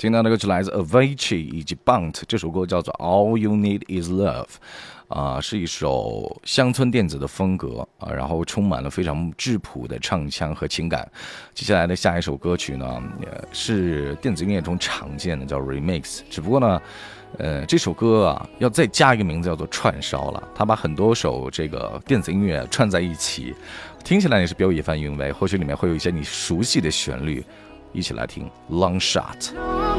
听到的歌曲来自 Avicii 以及 Bunt， 这首歌叫做 All You Need Is Love，是一首乡村电子的风格然后充满了非常质朴的唱腔和情感。接下来的下一首歌曲呢，是电子音乐中常见的，叫 Remix， 只不过呢这首歌要再加一个名字，叫做串烧了。它把很多首这个电子音乐串在一起，听起来也是别有一番韵味。或许里面会有一些你熟悉的旋律，一起来听 Long Shot。